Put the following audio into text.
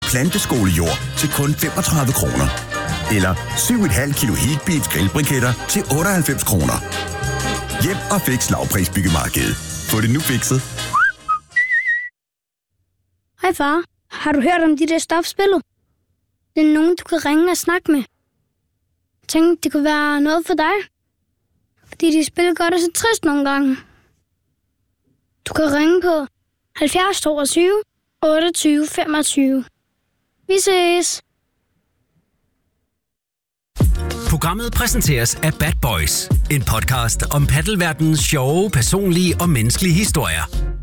planteskolejord til kun 35 kroner. Eller 7,5 kilo Heatbeats grillbriketter til 98 kroner. Hjem og fix lavprisbyggemarkedet. Få det nu fikset. Hej far, har du hørt om de der stofspillet? Det er nogen, du kan ringe og snakke med. Tænk, det kunne være noget for dig. Fordi de spiller godt og så trist nogle gange. Du kan ringe på 70 22 28 25. Vi ses. Programmet præsenteres af Bad Boys. En podcast om paddelverdenens sjove, personlige og menneskelige historier.